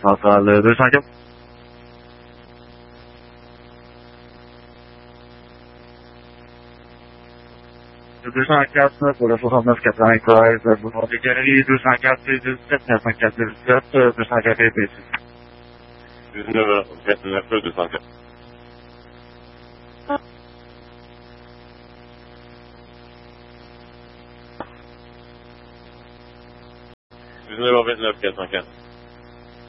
centrale 204. 204 pour le 6993, boulevard des Galeries, 204 17 904 17, 204 et 19 29 204. 19 29 404.